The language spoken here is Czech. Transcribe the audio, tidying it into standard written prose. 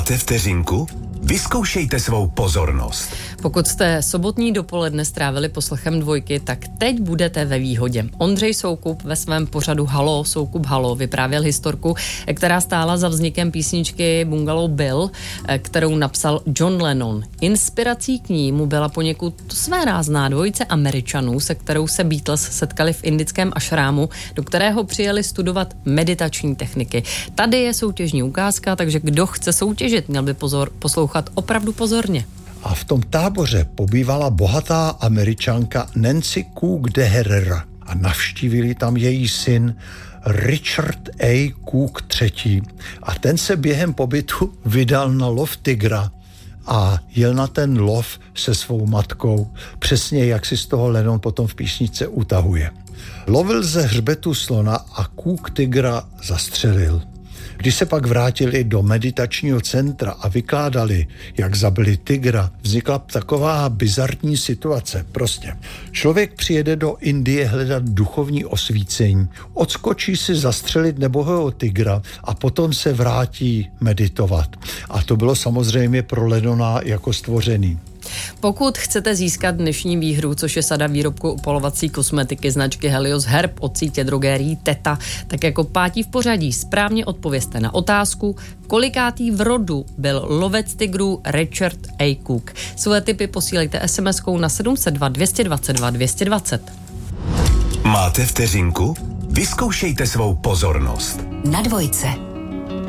Máte vteřinku? Vyzkoušejte svou pozornost. Pokud jste sobotní dopoledne strávili poslechem Dvojky, tak teď budete ve výhodě. Ondřej Soukup ve svém pořadu Halo, Soukup Halo vyprávěl historku, která stála za vznikem písničky Bungalow Bill, kterou napsal John Lennon. Inspirací k ní mu byla poněkud svérázná dvojice Američanů, se kterou se Beatles setkali v indickém ašrámu, do kterého přijeli studovat meditační techniky. Tady je soutěžní ukázka, takže kdo chce soutěžit, měl by poslouchat opravdu pozorně. A v tom táboře pobývala bohatá Američanka Nancy Cook de Herrera a navštívili tam její syn Richard A. Cook III. A ten se během pobytu vydal na lov tygra a jel na ten lov se svou matkou, přesně jak si z toho Lennon potom v písničce utahuje. Lovil ze hřbetu slona a Cook tygra zastřelil. Když se pak vrátili do meditačního centra a vykládali, jak zabili tygra, vznikla taková bizarní situace. Prostě člověk přijede do Indie hledat duchovní osvícení, odskočí si zastřelit nebohého tygra a potom se vrátí meditovat. A to bylo samozřejmě pro Lennona jako stvořený. Pokud chcete získat dnešní výhru, což je sada výrobku opalovací kosmetiky značky Helios Herb od sítě drogérií Teta, tak jako pátí v pořadí správně odpovězte na otázku, kolikátý v rodu byl lovec tygrů Richard A. Cook. Své tipy posílejte SMS-kou na 702 222 220. Máte vteřinku? Vyzkoušejte svou pozornost. Na Dvojce.